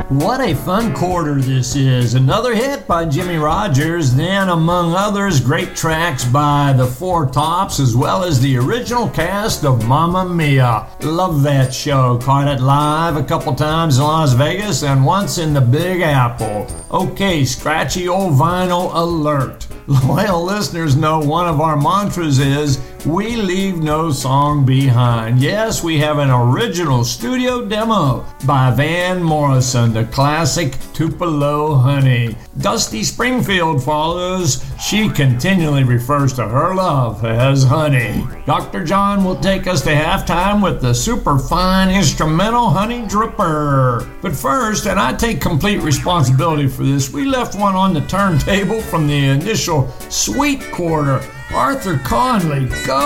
What a fun quarter this is. Another hit by Jimmie Rodgers, then among others, great tracks by the Four Tops, as well as the original cast of Mamma Mia. Love that show. Caught it live a couple times in Las Vegas and once in the Big Apple. Okay, scratchy old vinyl alert. Loyal listeners know one of our mantras is, we leave no song behind. Yes, we have an original studio demo by Van Morrison, the classic Tupelo Honey. Dusty Springfield follows. She continually refers to her love as Honey. Dr. John will take us to halftime with the super fine instrumental Honey Dripper. But first, and I take complete responsibility for this, we left one on the turntable from the initial Sweet Quarter. Arthur Conley, go!